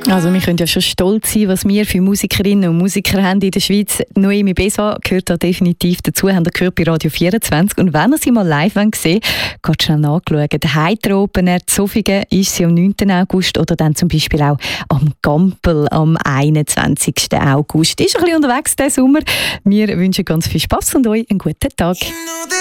Also wir können ja schon stolz sein, was wir für Musikerinnen und Musiker haben in der Schweiz. Noemi Besa gehört da definitiv dazu, haben ihr gehört bei Radio 24. Und wenn ihr sie mal live sehen wollt, geht schnell nachschauen. Der Hydro Open Air Zofingen ist sie am 9. August oder dann zum Beispiel auch am Gampel am 21. August. Ist ein bisschen unterwegs diesen Sommer. Wir wünschen ganz viel Spass und euch einen guten Tag.